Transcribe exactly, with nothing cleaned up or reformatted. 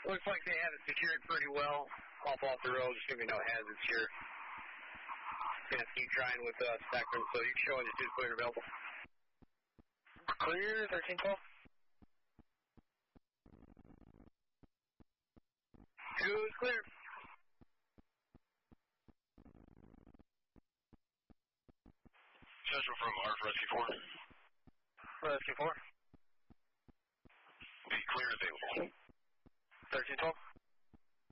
Looks like they have it secured pretty well. Off off the road, just give me no hazards here. Gonna keep trying with uh, Spectrum, so you can show us two clear and available. Clear, thirteen twelve. Two is clear. Central from R for Rescue four. Rescue four. Be clear available. thirteen twelve.